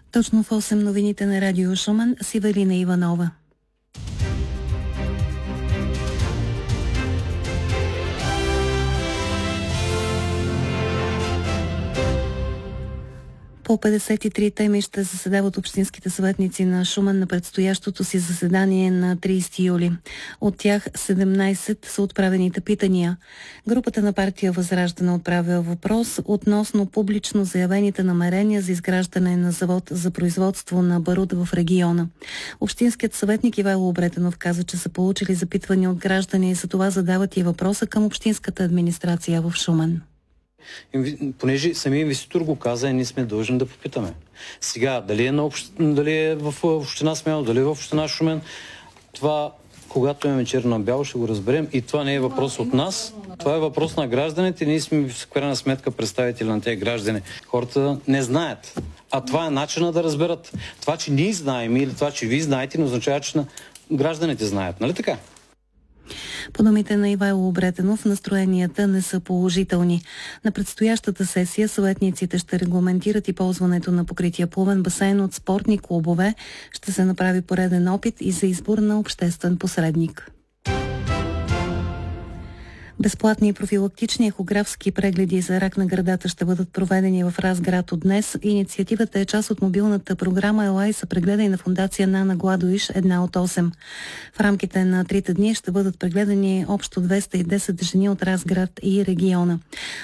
Точно в 8 новините на Радио Шумен с Ивелина Иванова. По 53 теми ще заседават общинските съветници на Шумен на предстоящото си заседание на 30 юли. От тях 17 са отправените питания. Групата на партия Възраждане отправя въпрос относно публично заявените намерения за изграждане на завод за производство на барут в региона. Общинският съветник Ивайло Обретенов каза, че са получили запитвания от граждани и за това задават и въпроса към общинската администрация в Шумен. Понеже самия инвеститор го каза, ние сме длъжни да попитаме. Сега, дали е в община Смяла, дали е в община Шумен, това, когато имаме черно на бяло, ще го разберем. И това не е въпрос от нас, това е въпрос на гражданите. Ние сме в крайна сметка представители на тези граждани. Хората не знаят. А това е начинът да разберат. Това, че ние знаем или това, че вие знаете, не означава, че гражданите знаят. Нали така? По думите на Ивайло Обретенов, настроенията не са положителни. На предстоящата сесия съветниците ще регламентират и ползването на покрития плувен басейн от спортни клубове. Ще се направи пореден опит и за избор на обществен посредник. Безплатни профилактични ехографски прегледи за рак на гърдата ще бъдат проведени в Разград от днес. Инициативата е част от мобилната програма ЕЛА и са прегледани на фондация Нана Гладуиш, 1 от 8. В рамките на 3 дни ще бъдат прегледани общо 210 жени от Разград и региона.